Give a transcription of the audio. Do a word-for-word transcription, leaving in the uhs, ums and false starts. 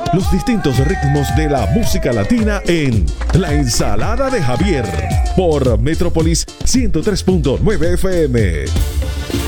los distintos ritmos de la música latina en La Ensalada de Javier por Metrópolis ciento tres punto nueve F M.